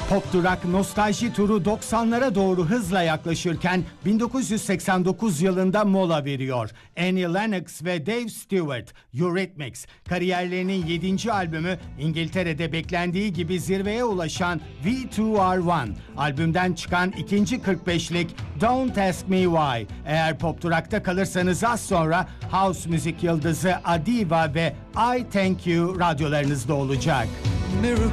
Pop Durak nostalji turu 90'lara doğru hızla yaklaşırken 1989 yılında mola veriyor. Annie Lennox ve Dave Stewart, Eurythmics, kariyerlerinin 7. albümü İngiltere'de beklendiği gibi zirveye ulaşan We2R1. Albümden çıkan ikinci 45'lik Don't Ask Me Why. Eğer Pop Durak'ta kalırsanız az sonra House müzik yıldızı Adiva ve I Thank You radyolarınızda olacak.